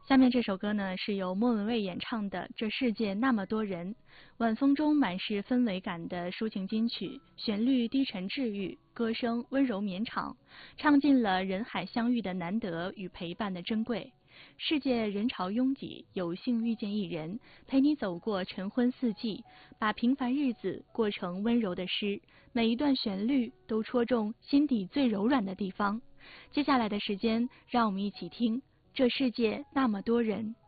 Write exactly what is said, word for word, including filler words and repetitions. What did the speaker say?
下面这首歌呢是由莫文蔚演唱的《这世界那么多人》，晚风中满是氛围感的抒情金曲，旋律低沉治愈，歌声温柔绵长，唱尽了人海相遇的难得与陪伴的珍贵。世界人潮拥挤，有幸遇见一人，陪你走过晨昏四季，把平凡日子过成温柔的诗，每一段旋律都戳中心底最柔软的地方。接下来的时间，让我们一起听《这世界那么多人》。